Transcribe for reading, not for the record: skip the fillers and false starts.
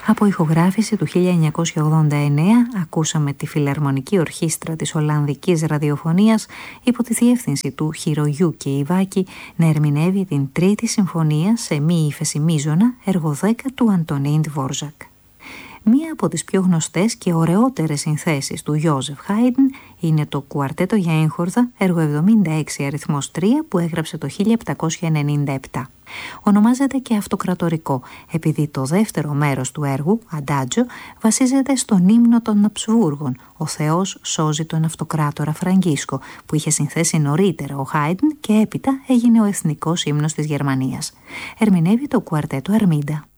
Από ηχογράφηση του 1989 ακούσαμε τη Φιλαρμονική Ορχήστρα της Ολλανδικής Ραδιοφωνίας υπό τη διεύθυνση του Χιρογιούκι Ιβάκη να ερμηνεύει την Τρίτη Συμφωνία σε μη ύφεση μείζωνα, έργο 10 του Αντωνίν Ντβόρζακ. Μία από τις πιο γνωστές και ωραιότερες συνθέσεις του Ιόζεφ Χάιντν είναι το Κουαρτέτο για έγχορδα, έργο 76 αριθμός 3 που έγραψε το 1797. Ονομάζεται και αυτοκρατορικό, επειδή το δεύτερο μέρος του έργου, Αντάτζο, βασίζεται στον ύμνο των Αψβούργων, «Ο Θεός σώζει τον αυτοκράτορα Φραγκίσκο», που είχε συνθέσει νωρίτερα ο Χάιντν και έπειτα έγινε ο εθνικός ύμνος της Γερμανίας. Ερμηνεύει το Κουαρτέτο Αρμίντα.